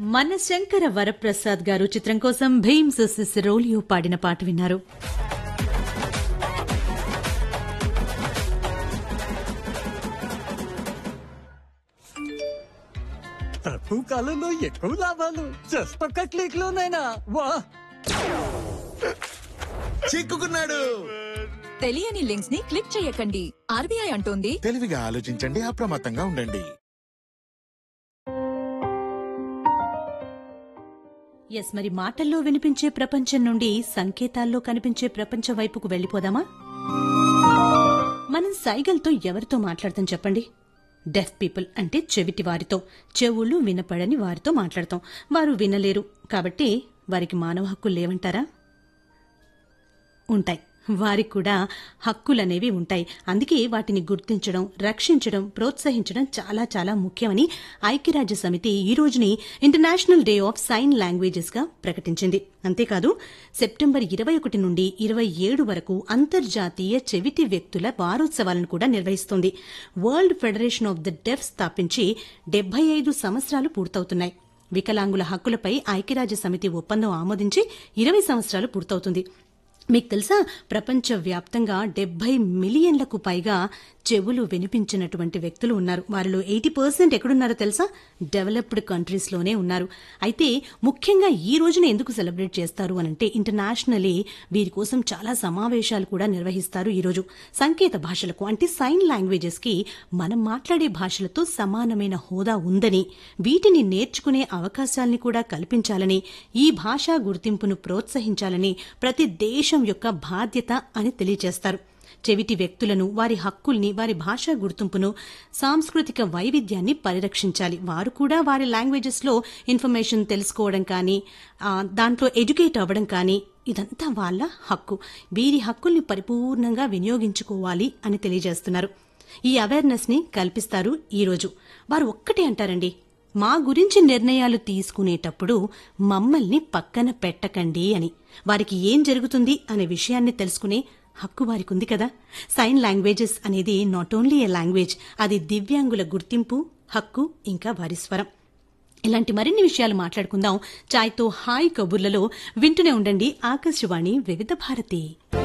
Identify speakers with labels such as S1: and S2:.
S1: మన శంకర వరప్రసాద్ గారు చిత్రం కోసం భీమ్స్ సిసిరోలియో పాడిన పాట విన్నారు.
S2: తక్కువ కాలంలో ఎక్కువ లాభాలు జస్ట్ ఒక్క క్లిక్ లోనైనా వా.
S3: చిక్కుకున్నాడు.
S4: తెలియని లింక్స్ ని క్లిక్ చేయకండి. ఆర్బీఐ అంటోంది
S3: తెలివిగా ఆలోచించండి, అప్రమత్తంగా ఉండండి.
S1: ఎస్, మరి మాటల్లో వినిపించే ప్రపంచం నుండి సంకేతాల్లో కనిపించే ప్రపంచం వైపుకు వెళ్లిపోదామా? మనం సైగలతో ఎవరితో మాట్లాడతాం చెప్పండి? డెఫ్ పీపుల్ అంటే చెవిటి వారితో, చెవులు వినపడని వారితో మాట్లాడతాం. వారు వినలేరు కాబట్టి వారికి మానవ హక్కులు లేవంటారా? ఉంటాయి, వారికి కూడా హక్కులనేవి ఉంటాయి. అందుకే వాటిని గుర్తించడం, రక్షించడం, ప్రోత్సహించడం చాలా చాలా ముఖ్యమని ఐక్యరాజ్య సమితి ఈ రోజుని international day of sign languages గా ప్రకటించింది. అంతేకాదు సెప్టెంబర్ 21 నుండి 27 వరకు అంతర్జాతీయ చెవిటి వ్యక్తుల వారోత్సవాలను కూడా నిర్వహిస్తోంది. వరల్డ్ ఫెడరేషన్ ఆఫ్ ది డెఫ్ స్థాపించి 75 సంవత్సరాలు పూర్తవుతున్నాయి. వికలాంగుల హక్కులపై ఐక్యరాజ్య సమితి ఒప్పందం ఆమోదించి 20 సంవత్సరాలు పూర్తవుతుంది. మీకు తెలుసా, ప్రపంచవ్యాప్తంగా 70 మిలియన్లకు పైగా చెవులు వినిపించినటువంటి వ్యక్తులు ఉన్నారు. వారిలో 80% ఎక్కడున్నారో తెలుసా? డెవలప్డ్ కంట్రీస్ లోనే ఉన్నారు. అయితే ముఖ్యంగా ఈ రోజున ఎందుకు సెలబ్రేట్ చేస్తారు అనంటే, ఇంటర్నేషనలీ వీరి కోసం చాలా సమావేశాలు కూడా నిర్వహిస్తారు. ఈ రోజు సంకేత భాషలకు అంటే సైన్ లాంగ్వేజెస్ కి మనం మాట్లాడే భాషలతో సమానమైన హోదా ఉందని, వీటిని నేర్చుకునే అవకాశాల్ని కూడా కల్పించాలని, ఈ భాషా గుర్తింపును ప్రోత్సహించాలని ప్రతి దేశం యొక్క బాధ్యత అని తెలియజేస్తారు. చెవిటి వ్యక్తులను, వారి హక్కుల్ని, వారి భాషా గుర్తింపును, సాంస్కృతిక వైవిధ్యాన్ని పరిరక్షించాలి. వారు కూడా వారి లాంగ్వేజెస్ లో ఇన్ఫర్మేషన్ తెలుసుకోవడం కానీ, దాంట్లో ఎడ్యుకేట్ అవ్వడం కానీ, ఇదంతా వాళ్ళ హక్కు. వీరి హక్కుల్ని పరిపూర్ణంగా వినియోగించుకోవాలి అని తెలియజేస్తున్నారు. ఈ అవేర్నెస్ ని కల్పిస్తారు ఈ రోజు. వారు ఒక్కటే అంటారండి, మా గురించి నిర్ణయాలు తీసుకునేటప్పుడు మమ్మల్ని పక్కన పెట్టకండి అని. వారికి ఏం జరుగుతుంది అనే విషయాన్ని తెలుసుకునే హక్కు వారికి ఉంది కదా. సైన్ లాంగ్వేజెస్ అనేది నాట్ ఓన్లీ ఏ లాంగ్వేజ్, అది దివ్యాంగుల గుర్తింపు, హక్కు, ఇంకా వారి స్వరం. ఇలాంటి మరిన్ని విషయాలు మాట్లాడుకుందాం ఛాయ్తో హాయ్ కబుర్లలో. వింటూనే ఉండండి ఆకాశవాణి వివిధ భారతి.